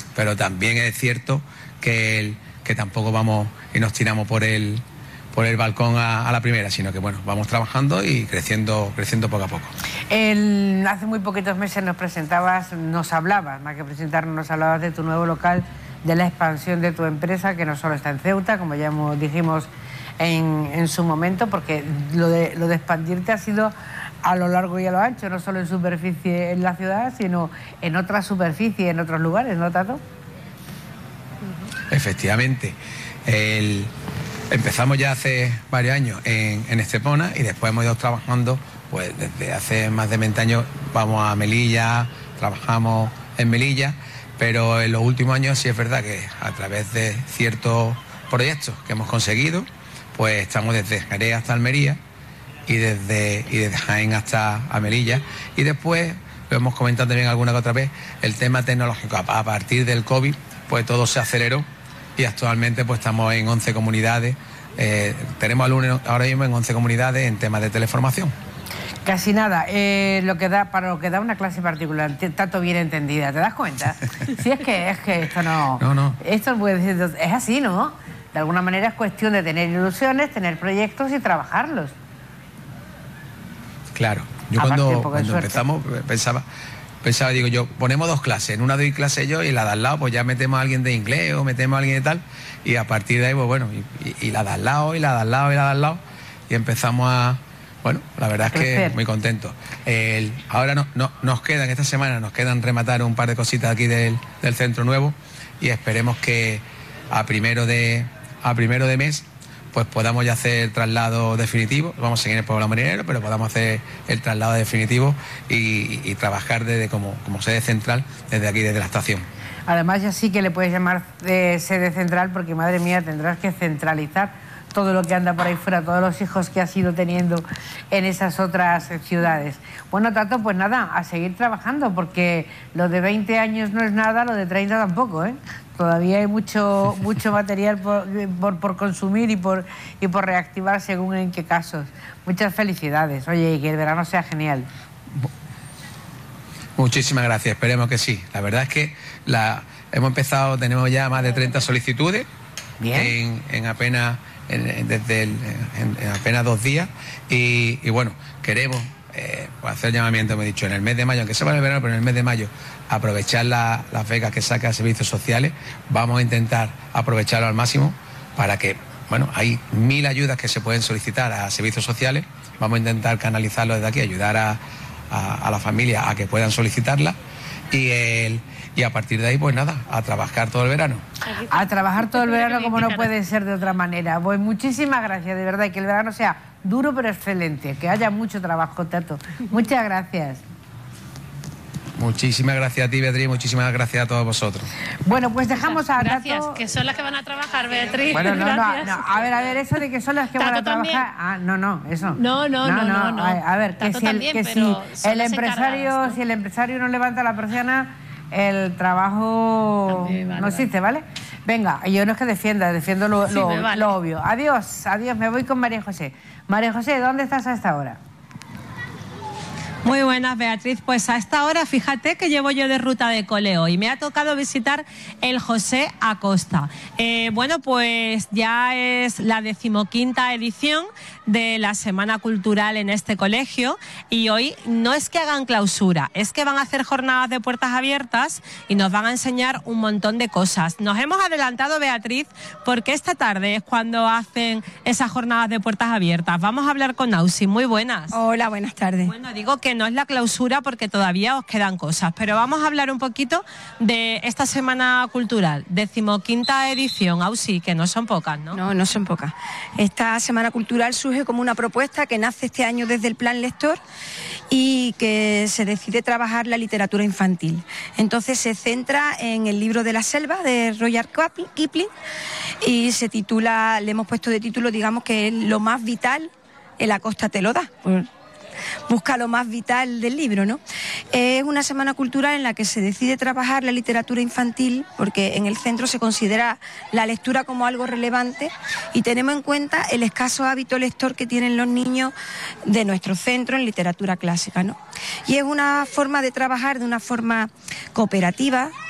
pero también es cierto que tampoco vamos y nos tiramos por el balcón a la primera, sino que bueno, vamos trabajando y creciendo poco a poco. Hace muy poquitos meses nos hablabas, más que presentarnos, nos hablabas de tu nuevo local, de la expansión de tu empresa, que no solo está en Ceuta, como ya dijimos en su momento, porque lo de expandirte ha sido a lo largo y a lo ancho, no solo en superficie en la ciudad, sino en otras superficies, en otros lugares, ¿no, Tato? Efectivamente. Empezamos ya hace varios años en Estepona y después hemos ido trabajando, pues desde hace más de 20 años vamos a Melilla, trabajamos en Melilla, pero en los últimos años sí es verdad que a través de ciertos proyectos que hemos conseguido, pues estamos desde Jerez hasta Almería y desde Jaén hasta Melilla, y después lo hemos comentado también alguna que otra vez, el tema tecnológico. A partir del COVID pues todo se aceleró y actualmente pues estamos en 11 comunidades, tenemos alumnos ahora mismo en 11 comunidades en temas de teleformación. Casi nada, para lo que da una clase particular, tanto bien entendida, ¿te das cuenta? Si es que esto no... No. Esto es así, ¿no? De alguna manera es cuestión de tener ilusiones, tener proyectos y trabajarlos. Claro, yo cuando empezamos pensaba, digo yo, ponemos dos clases, en una doy clase yo y en la de al lado pues ya metemos a alguien de inglés o metemos a alguien de tal, y a partir de ahí pues bueno, y la de al lado, y la de al lado, y la de al lado, y empezamos a... Bueno, la verdad es que muy contentos. Ahora nos quedan, esta semana nos quedan rematar un par de cositas aquí del centro nuevo, y esperemos que a primero de mes pues podamos ya hacer el traslado definitivo. Vamos a seguir en el pueblo marinero, pero podamos hacer el traslado definitivo y trabajar desde como sede central, desde aquí, desde la estación. Además ya sí que le puedes llamar sede central, porque madre mía, tendrás que centralizar todo lo que anda por ahí fuera, todos los hijos que has ido teniendo en esas otras ciudades. Bueno, Tato, pues nada, a seguir trabajando, porque lo de 20 años no es nada, lo de 30 tampoco, ¿eh? Todavía hay mucho material por consumir y por reactivar según en qué casos. Muchas felicidades. Oye, y que el verano sea genial. Muchísimas gracias, esperemos que sí. La verdad es que hemos empezado, tenemos ya más de 30 solicitudes. Bien. En apenas 2 días, y bueno, queremos hacer llamamiento, me he dicho, en el mes de mayo, aunque sea para el verano, pero en el mes de mayo, aprovechar las becas que saca Servicios Sociales. Vamos a intentar aprovecharlo al máximo para que, bueno, hay 1000 ayudas que se pueden solicitar a Servicios Sociales. Vamos a intentar canalizarlo desde aquí, ayudar a la familia a que puedan solicitarla, y a partir de ahí, pues nada, a trabajar todo el verano. A trabajar todo el verano, como no puede ser de otra manera. Pues muchísimas gracias, de verdad, y que el verano sea duro pero excelente, que haya mucho trabajo, Tato. Muchas gracias. Muchísimas gracias a ti, Beatriz, muchísimas gracias a todos vosotros. Bueno, pues dejamos a Tato... Gracias, que son las que van a trabajar, Beatriz. Bueno, no, a ver, eso de que son las que van a trabajar... Ah, no, eso. No. A ver, que si el empresario no levanta la persiana, el trabajo no existe, ¿vale? Venga, yo no es que defiendo lo obvio. Adiós, me voy con María José. María José, ¿dónde estás a esta hora? Muy buenas, Beatriz. Pues a esta hora, fíjate que llevo yo de ruta de coleo y me ha tocado visitar el José Acosta. Bueno, pues ya es la 15ª edición de la Semana Cultural en este colegio, y hoy no es que hagan clausura, es que van a hacer jornadas de puertas abiertas y nos van a enseñar un montón de cosas. Nos hemos adelantado, Beatriz, porque esta tarde es cuando hacen esas jornadas de puertas abiertas. Vamos a hablar con Ausi. Muy buenas. Hola, buenas tardes. Bueno, digo que no es la clausura porque todavía os quedan cosas, pero vamos a hablar un poquito de esta Semana Cultural, 15ª edición, Ausi, que no son pocas, ¿no? No son pocas. Esta Semana Cultural surge como una propuesta que nace este año desde el Plan Lector y que se decide trabajar la literatura infantil. Entonces se centra en el libro de la selva de Rudyard Kipling y se titula, le hemos puesto de título, digamos, que es lo más vital, el Acosta te lo da. Busca lo más vital del libro, ¿no? Es una semana cultural en la que se decide trabajar la literatura infantil, porque en el centro se considera la lectura como algo relevante y tenemos en cuenta el escaso hábito lector que tienen los niños de nuestro centro en literatura clásica, ¿no? Y es una forma de trabajar de una forma cooperativa,